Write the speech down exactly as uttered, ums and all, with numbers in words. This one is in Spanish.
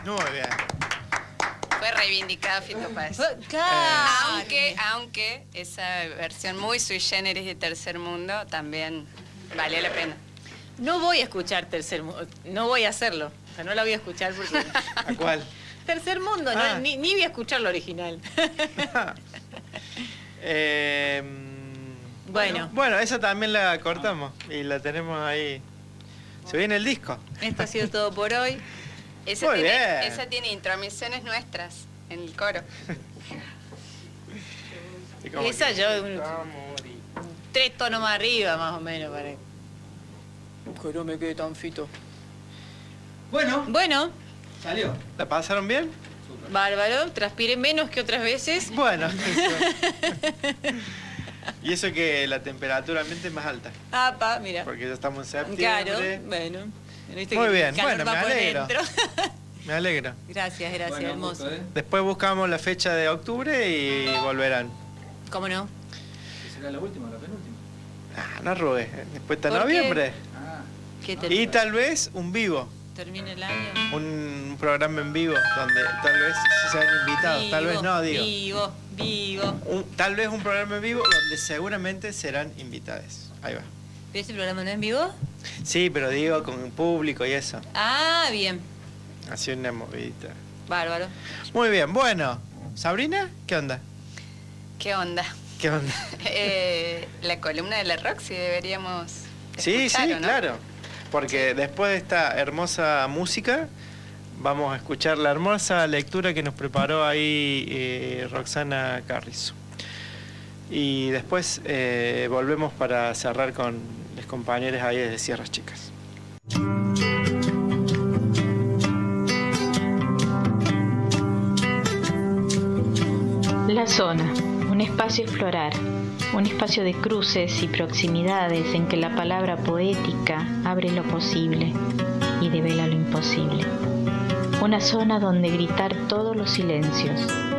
Muy bien. Fue reivindicado Fito Páez. Claro. Aunque, aunque esa versión muy sui generis de Tercer Mundo también valió la pena. No voy a escuchar Tercer Mundo, no voy a hacerlo. O sea, no la voy a escuchar porque... ¿A cuál? Tercer Mundo, Ah. no, ni, ni voy a escuchar la original. eh, Bueno. Bueno, esa también la cortamos y la tenemos ahí. Se viene el disco. Esto ha sido todo por hoy. Esa Muy tiene, bien. esa tiene intromisiones nuestras en el coro. Y como Esa que- yo, un- tres tonos más arriba, más o menos, para que no me quede tan fito. Bueno, Bueno, salió. ¿La pasaron bien? bárbaro, transpiré menos que otras veces. Bueno. Y eso que la temperatura ambiente es más alta, Apa, mira. porque ya estamos en septiembre. Claro, bueno. Viste Muy que bien, el calor bueno, va me por alegro. dentro. Me alegro. Gracias, gracias, Bueno, hermoso. gusto, ¿eh? Después buscamos la fecha de octubre y volverán. ¿Cómo no? ¿Que será la última o la penúltima? Ah, no arrugues. Después está ¿Por qué? noviembre. Ah, Que Y ter- tal vez un vivo. termine el año. Un programa en vivo donde tal vez sean invitados. Tal vez no, digo. Vivo, vivo. Un- tal vez un programa en vivo donde seguramente serán invitados. Ahí va. ¿Pero ese programa no es en vivo? Sí, pero digo con el público y eso. Ah, bien. Así una movidita. Bárbaro. Muy bien, bueno. Sabrina, ¿qué onda? ¿Qué onda? ¿Qué onda? Eh, la columna de la Roxy deberíamos Sí, escuchar, sí, ¿o no? claro. Porque después de esta hermosa música, vamos a escuchar la hermosa lectura que nos preparó ahí eh, Roxana Carrizo. Y después eh, volvemos para cerrar con los compañeros ahí de Sierras Chicas. La zona, un espacio a explorar, un espacio de cruces y proximidades en que la palabra poética abre lo posible y devela lo imposible. Una zona donde gritar todos los silencios,